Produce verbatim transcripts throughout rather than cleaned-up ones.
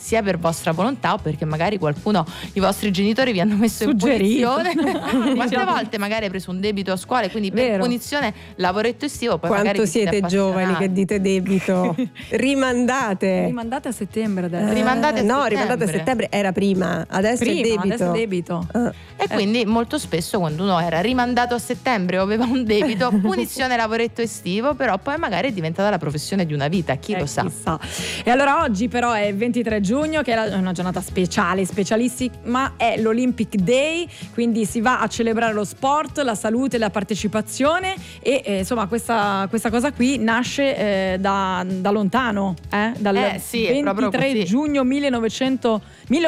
sia per vostra volontà o perché magari qualcuno, i vostri genitori vi hanno messo Suggerito. in punizione. Quante volte magari hai preso un debito a scuola e quindi per Vero. punizione lavoretto estivo, poi Quanto magari vi siete siete giovani appassionati. che dite debito. Rimandate. Rimandate a settembre adesso. Eh, Rimandate a no, settembre. rimandate a settembre, era prima, adesso Prima, è debito. adesso è debito. Ah. E quindi molto spesso quando uno era rimandato a settembre o aveva un debito, punizione lavoretto estivo, però poi magari è diventata la professione di una vita, chi Eh, lo sa. chissà. E allora oggi però è il ventitré giugno, che è la- una giornata speciale, specialissima, è l'Olympic Day, quindi si va a celebrare lo sport, la salute, la partecipazione e eh, insomma questa, questa cosa qui nasce eh, da, da lontano, eh? dal Eh, sì, è proprio ventitré così. giugno millenovecento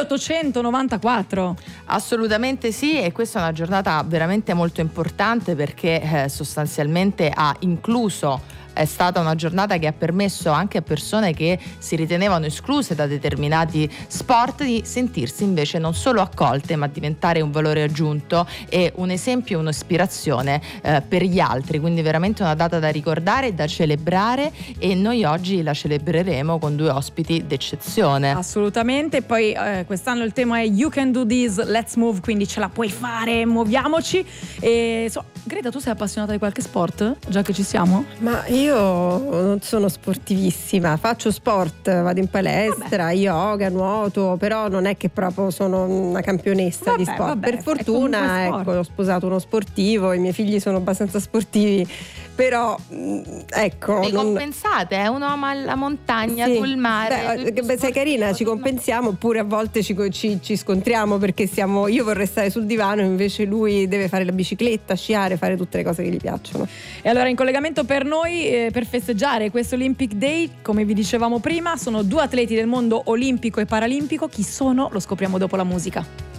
milleottocentonovantaquattro. Assolutamente sì, e questa è una giornata veramente molto importante perché eh, sostanzialmente ha incluso, è stata una giornata che ha permesso anche a persone che si ritenevano escluse da determinati sport di sentirsi invece non solo accolte ma diventare un valore aggiunto e un esempio e un'ispirazione eh, per gli altri, quindi veramente una data da ricordare e da celebrare, e noi oggi la celebreremo con due ospiti d'eccezione. Assolutamente. Poi eh, quest'anno il tema è You Can Do This, Let's Move, quindi ce la puoi fare, muoviamoci. E so, Greta, tu sei appassionata di qualche sport? Già che ci siamo? Ma io non sono sportivissima, faccio sport, vado in palestra, Vabbè. yoga, nuoto, però non è che proprio sono una campionessa Vabbè, di sport. vabbè, Per è fortuna, comunque sport. ecco, ho sposato uno sportivo, i miei figli sono abbastanza sportivi, però mh, ecco. Vi non- compensate, eh? Uno ama la montagna, Sì. tu il mare. Beh, tu il che beh, sei carina, ci compensiamo, oppure a volte ci, ci- ci scontriamo perché siamo, io vorrei stare sul divano, invece lui deve fare la bicicletta, sciare, fare tutte le cose che gli piacciono. E allora in collegamento per noi eh, per festeggiare questo Olympic Day, come vi dicevamo prima, sono due atleti del mondo olimpico e paralimpico. Chi sono? Lo scopriamo dopo la musica.